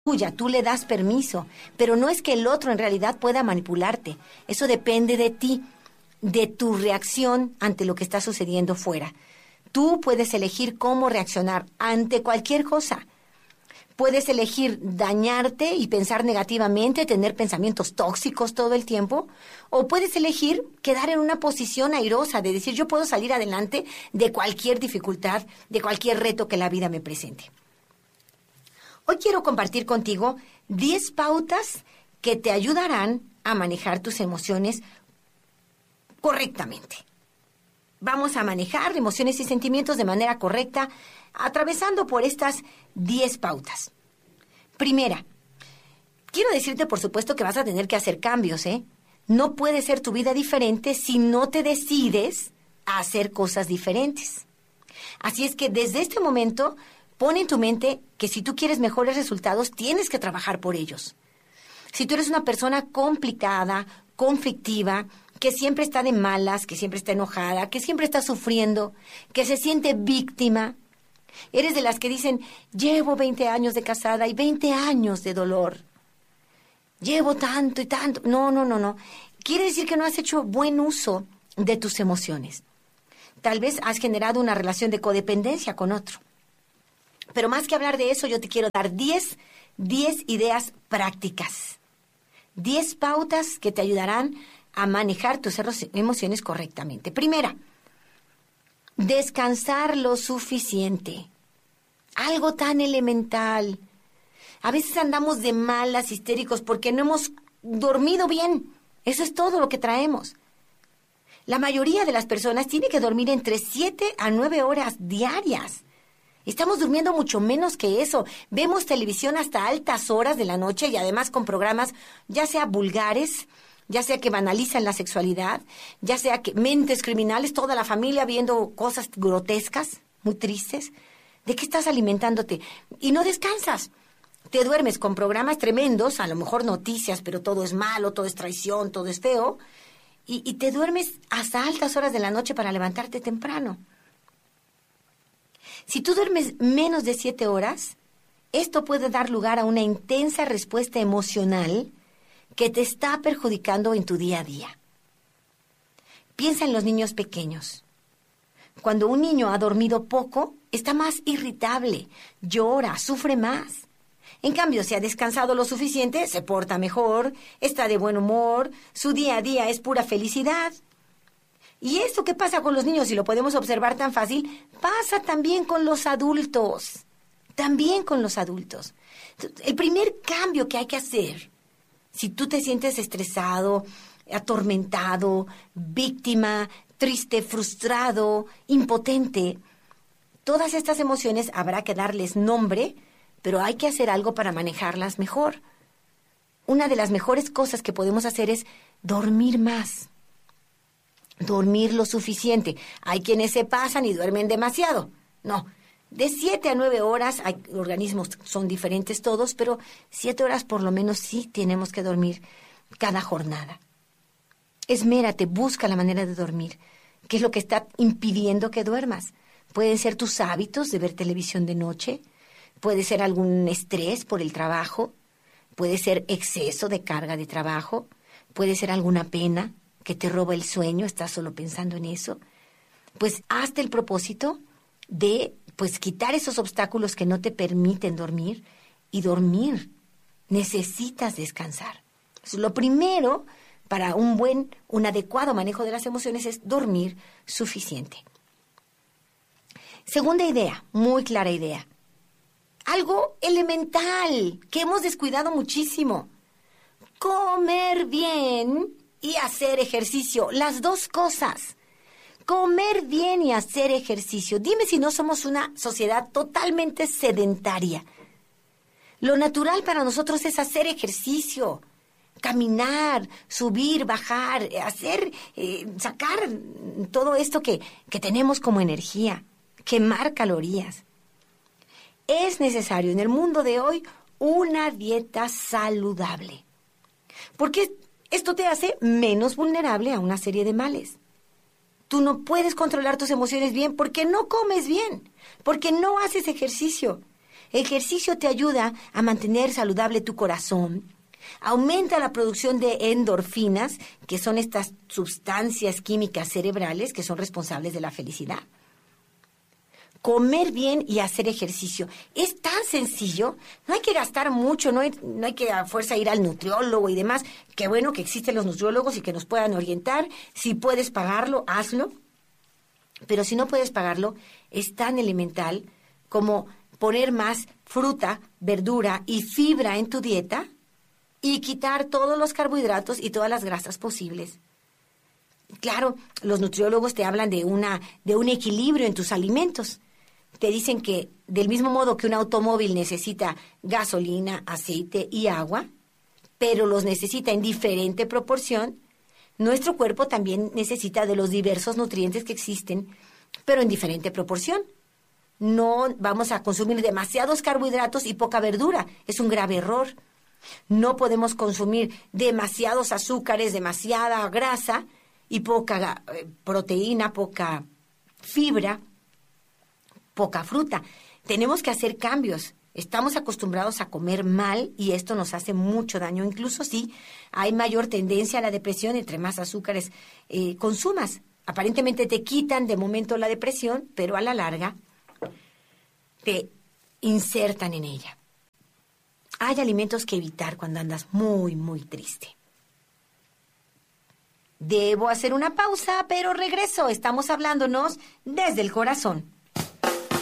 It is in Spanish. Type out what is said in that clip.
tuya, tú le das permiso, pero no es que el otro en realidad pueda manipularte. Eso depende de ti, de tu reacción ante lo que está sucediendo fuera. Tú puedes elegir cómo reaccionar ante cualquier cosa. Puedes elegir dañarte y pensar negativamente, tener pensamientos tóxicos todo el tiempo, o puedes elegir quedar en una posición airosa de decir, yo puedo salir adelante de cualquier dificultad, de cualquier reto que la vida me presente. Hoy quiero compartir contigo 10 pautas que te ayudarán a manejar tus emociones correctamente. Vamos a manejar emociones y sentimientos de manera correcta, atravesando por estas 10 pautas. Primera, quiero decirte, por supuesto, que vas a tener que hacer cambios, ¿eh? No puede ser tu vida diferente si no te decides a hacer cosas diferentes. Así es que desde este momento, pon en tu mente que si tú quieres mejores resultados, tienes que trabajar por ellos. Si tú eres una persona complicada, conflictiva, que siempre está de malas, que siempre está enojada, que siempre está sufriendo, que se siente víctima, eres de las que dicen, llevo 20 años de casada y 20 años de dolor. Llevo tanto y tanto. No. Quiere decir que no has hecho buen uso de tus emociones. Tal vez has generado una relación de codependencia con otro. Pero más que hablar de eso, yo te quiero dar 10 ideas prácticas. 10 pautas que te ayudarán a manejar tus emociones correctamente. Primera, descansar lo suficiente. Algo tan elemental. A veces andamos de malas, histéricos, porque no hemos dormido bien. Eso es todo lo que traemos. La mayoría de las personas tiene que dormir entre 7 a 9 horas diarias. Estamos durmiendo mucho menos que eso. Vemos televisión hasta altas horas de la noche y además con programas ya sea vulgares, ya sea que banalizan la sexualidad, ya sea que mentes criminales, toda la familia viendo cosas grotescas, muy tristes. ¿De qué estás alimentándote? Y no descansas. Te duermes con programas tremendos, a lo mejor noticias, pero todo es malo, todo es traición, todo es feo. Y te duermes hasta altas horas de la noche para levantarte temprano. Si tú duermes menos de 7 horas, esto puede dar lugar a una intensa respuesta emocional que te está perjudicando en tu día a día. Piensa en los niños pequeños. Cuando un niño ha dormido poco, está más irritable, llora, sufre más. En cambio, si ha descansado lo suficiente, se porta mejor, está de buen humor, su día a día es pura felicidad. Y esto que pasa con los niños, y lo podemos observar tan fácil, pasa también con los adultos. También con los adultos. El primer cambio que hay que hacer, si tú te sientes estresado, atormentado, víctima, triste, frustrado, impotente, todas estas emociones habrá que darles nombre, pero hay que hacer algo para manejarlas mejor. Una de las mejores cosas que podemos hacer es dormir más. Dormir lo suficiente. Hay quienes se pasan y duermen demasiado. No, de 7 a 9 horas, hay organismos son diferentes todos, pero 7 horas por lo menos sí tenemos que dormir cada jornada. Esmérate, busca la manera de dormir. ¿Qué es lo que está impidiendo que duermas? Pueden ser tus hábitos de ver televisión de noche, puede ser algún estrés por el trabajo, puede ser exceso de carga de trabajo, puede ser alguna pena que te roba el sueño, estás solo pensando en eso. Pues hazte el propósito de quitar esos obstáculos que no te permiten dormir y dormir. Necesitas descansar. Lo primero para un adecuado manejo de las emociones es dormir suficiente. Segunda idea, muy clara idea. Algo elemental que hemos descuidado muchísimo. Comer bien y hacer ejercicio. Las dos cosas. Comer bien y hacer ejercicio. Dime si no somos una sociedad totalmente sedentaria. Lo natural para nosotros es hacer ejercicio. Caminar, subir, bajar, sacar todo esto que tenemos como energía. Quemar calorías. Es necesario en el mundo de hoy una dieta saludable. Porque esto te hace menos vulnerable a una serie de males. Tú no puedes controlar tus emociones bien porque no comes bien, porque no haces ejercicio. Ejercicio te ayuda a mantener saludable tu corazón. Aumenta la producción de endorfinas, que son estas sustancias químicas cerebrales que son responsables de la felicidad. Comer bien y hacer ejercicio. Es tan sencillo, no hay que gastar mucho, no hay que a fuerza ir al nutriólogo y demás. Qué bueno que existen los nutriólogos y que nos puedan orientar. Si puedes pagarlo, hazlo. Pero si no puedes pagarlo, es tan elemental como poner más fruta, verdura y fibra en tu dieta y quitar todos los carbohidratos y todas las grasas posibles. Claro, los nutriólogos te hablan de un equilibrio en tus alimentos. Te dicen que del mismo modo que un automóvil necesita gasolina, aceite y agua, pero los necesita en diferente proporción, nuestro cuerpo también necesita de los diversos nutrientes que existen, pero en diferente proporción. No vamos a consumir demasiados carbohidratos y poca verdura. Es un grave error. No podemos consumir demasiados azúcares, demasiada grasa y poca proteína, poca fibra, poca fruta. Tenemos que hacer cambios. Estamos acostumbrados a comer mal y esto nos hace mucho daño. Incluso sí, hay mayor tendencia a la depresión entre más azúcares consumas. Aparentemente te quitan de momento la depresión, pero a la larga te insertan en ella. Hay alimentos que evitar cuando andas muy, muy triste. Debo hacer una pausa, pero regreso. Estamos hablándonos desde el corazón.